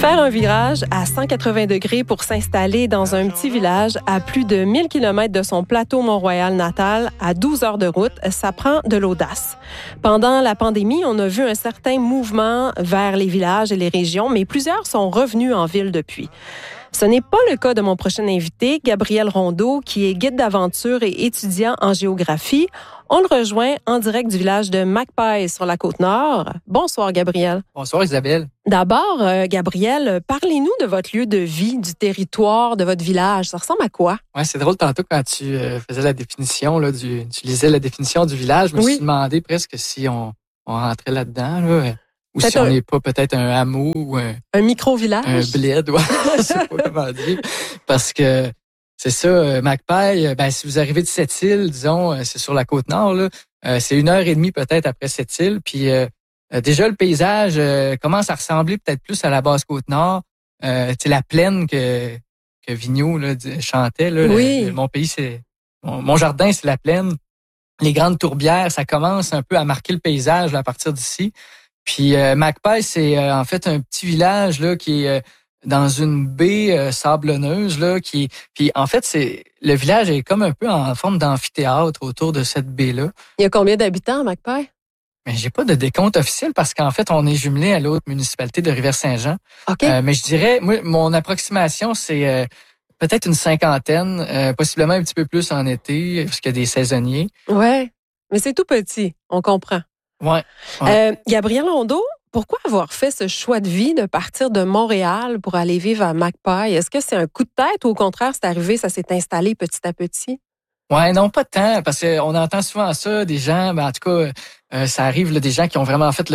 Faire un virage à 180 degrés pour s'installer dans un petit village à plus de 1000 km de son plateau Mont-Royal natal, à 12 heures de route, ça prend de l'audace. Pendant la pandémie, on a vu un certain mouvement vers les villages et les régions, mais plusieurs sont revenus en ville depuis. Ce n'est pas le cas de mon prochain invité, Gabriel Rondeau, qui est guide d'aventure et étudiant en géographie. On le rejoint en direct du village de Magpie sur la Côte-Nord. Bonsoir, Gabriel. Bonsoir, Isabelle. D'abord, Gabriel, parlez-nous de votre lieu de vie, du territoire, de votre village. Ça ressemble à quoi? Ouais, c'est drôle, tantôt, quand tu faisais la définition, là, tu lisais la définition du village, je me suis demandé presque si on rentrait là-dedans, là, ou si on n'est pas peut-être un hameau ou un micro-village. Un bled, ouais, je sais pas comment dire. Parce que c'est ça, Magpie, si vous arrivez de Sept-Îles, disons, c'est sur la Côte-Nord, là, c'est 1h30 peut-être après Sept-Îles, puis déjà le paysage commence à ressembler peut-être plus à la basse Côte-Nord. C'est la plaine que Vigneault là, chantait. Là, oui. Mon pays, c'est mon jardin, c'est la plaine. Les grandes tourbières, ça commence un peu à marquer le paysage là, à partir d'ici. Puis Magpie, c'est en fait un petit village là qui est dans une baie sablonneuse là puis en fait c'est le village est comme un peu en forme d'amphithéâtre autour de cette baie-là. Il y a combien d'habitants à Magpie? Mais j'ai pas de décompte officiel parce qu'en fait on est jumelé à l'autre municipalité de Rivière-Saint-Jean. Okay. Mais je dirais moi mon approximation c'est peut-être une cinquantaine, possiblement un petit peu plus en été parce qu'il y a des saisonniers. Ouais, mais c'est tout petit, on comprend. Ouais. Gabriel Rondeau, pourquoi avoir fait ce choix de vie de partir de Montréal pour aller vivre à Magpie? Est-ce que c'est un coup de tête ou au contraire, c'est arrivé, ça s'est installé petit à petit? Ouais, non, pas tant, parce qu'on entend souvent ça, des gens, en tout cas, ça arrive, là, des gens qui ont vraiment fait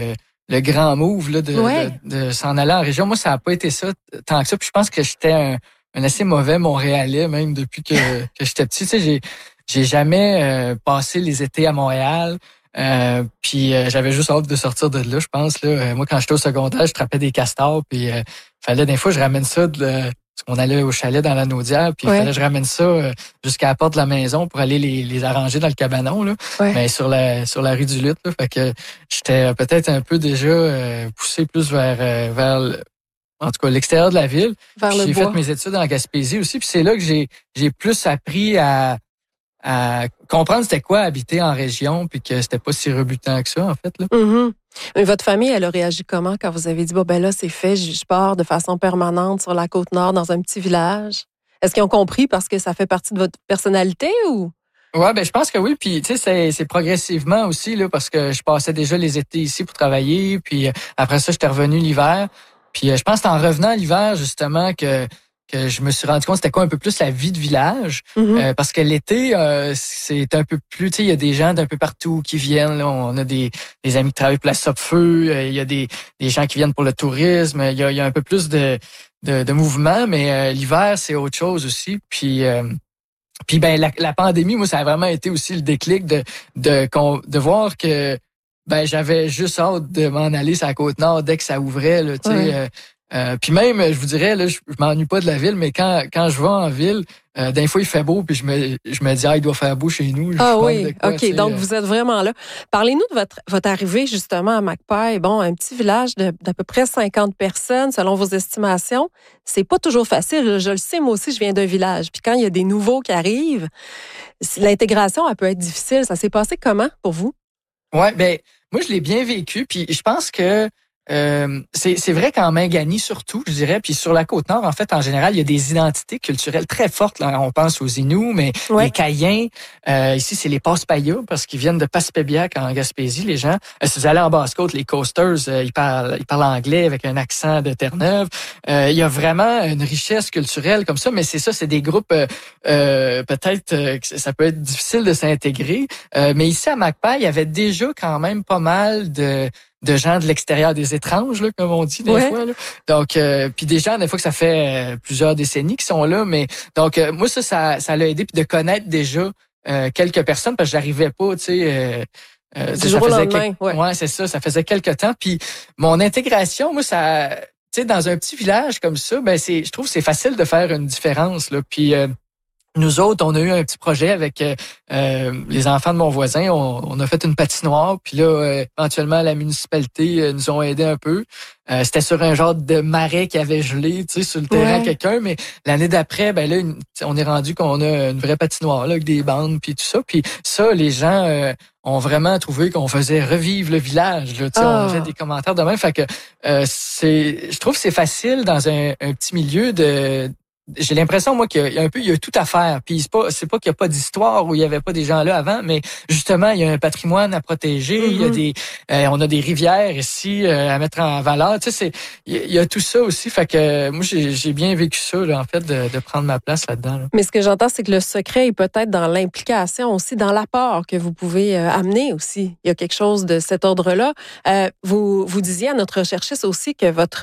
le grand move là, de s'en aller en région. Moi, ça n'a pas été ça tant que ça. Puis je pense que j'étais un assez mauvais Montréalais, même depuis que j'étais petit. Tu sais, j'ai jamais passé les étés à Montréal. Puis j'avais juste hâte de sortir de là, je pense. Là. Moi, quand j'étais au secondaire, je trappais des castors, puis fallait des fois je ramène ça parce qu'on allait au chalet dans la Naudière, puis fallait que je ramène ça jusqu'à la porte de la maison pour aller les arranger dans le cabanon, là. Mais sur la rue du Lutte, là. Fait que j'étais peut-être un peu déjà poussé plus vers en tout cas l'extérieur de la ville. J'ai fait mes études en Gaspésie aussi, puis c'est là que j'ai plus appris à comprendre c'était quoi habiter en région puis que c'était pas si rebutant que ça en fait là. Mm-hmm. Mais votre famille, elle a réagi comment quand vous avez dit là c'est fait, je pars de façon permanente sur la Côte-Nord dans un petit village? Est-ce qu'ils ont compris parce que ça fait partie de votre personnalité ou? Ouais, je pense que oui, puis tu sais c'est progressivement aussi là parce que je passais déjà les étés ici pour travailler puis après ça j'étais revenu l'hiver. Puis je pense que c'est en revenant l'hiver justement que je me suis rendu compte c'était quoi un peu plus la vie de village. Parce que l'été, c'est un peu plus, tu sais, il y a des gens d'un peu partout qui viennent. Là, on a des amis qui travaillent pour la Sopfeu, il y a des gens qui viennent pour le tourisme, il y a un peu plus de mouvement, mais l'hiver, c'est autre chose aussi. Puis la pandémie, moi, ça a vraiment été aussi le déclic de voir que j'avais juste hâte de m'en aller sur la Côte-Nord dès que ça ouvrait, là, tu sais. Puis même, je vous dirais, là, je m'ennuie pas de la ville, mais quand je vais en ville, d'un fois il fait beau, puis je me dis il doit faire beau chez nous. Ah oui, OK, donc vous êtes vraiment là. Parlez-nous de votre arrivée justement à Magpie. Bon, un petit village d'à peu près 50 personnes, selon vos estimations. C'est pas toujours facile. Je le sais, moi aussi, je viens d'un village. Puis quand il y a des nouveaux qui arrivent, l'intégration, elle peut être difficile. Ça s'est passé comment pour vous? Ouais, moi, je l'ai bien vécu, puis je pense que c'est vrai qu'en Mingani surtout, je dirais, puis sur la Côte-Nord, en fait, en général, il y a des identités culturelles très fortes. Là. On pense aux Inuits, mais les Caïens, ici, c'est les Passe-Payas, parce qu'ils viennent de Passepébiac en Gaspésie, les gens. Si vous allez en Basse-Côte, les Coasters, ils parlent anglais avec un accent de Terre-Neuve. Il y a vraiment une richesse culturelle comme ça, mais c'est ça, c'est des groupes, peut-être que ça peut être difficile de s'intégrer. Mais ici, à Magpie, il y avait déjà quand même pas mal de gens de l'extérieur, des étranges, là, comme on dit des fois. Là. Donc, puis des gens, des fois que ça fait plusieurs décennies qui sont là, mais donc moi ça l'a aidé puis de connaître déjà quelques personnes parce que j'arrivais pas, tu sais. Du jour au lendemain. Ouais, c'est ça. Ça faisait quelques temps. Puis mon intégration, moi, ça, tu sais, dans un petit village comme ça, je trouve que c'est facile de faire une différence là. Puis Nous autres, on a eu un petit projet avec les enfants de mon voisin. On a fait une patinoire. Puis là, éventuellement, la municipalité nous ont aidé un peu. C'était sur un genre de marais qui avait gelé, tu sais, sur le terrain quelqu'un. Mais l'année d'après, ben là, on est rendu qu'on a une vraie patinoire là, avec des bandes puis tout ça. Puis ça, les gens ont vraiment trouvé qu'on faisait revivre le village. Là, on a fait des commentaires de même. Fait que je trouve que c'est facile dans un petit milieu de. J'ai l'impression, moi, qu'il y a tout à faire. Puis c'est pas qu'il n'y a pas d'histoire où il y avait pas des gens là avant, mais justement, il y a un patrimoine à protéger. Il y a on a des rivières ici à mettre en valeur. Tu sais, il y a tout ça aussi. Fait que moi, j'ai bien vécu ça, là, en fait, de prendre ma place là-dedans. Là. Mais ce que j'entends, c'est que le secret est peut-être dans l'implication aussi, dans l'apport que vous pouvez amener aussi. Il y a quelque chose de cet ordre-là. Vous disiez à notre recherchiste aussi que votre